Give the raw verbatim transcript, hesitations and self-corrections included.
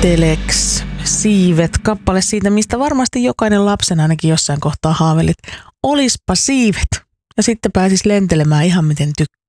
Telex, Siivet, kappale siitä, mistä varmasti jokainen lapsena ainakin jossain kohtaa haavelit. Olispa siivet. Ja sitten pääsis lentelemään ihan miten tykkää.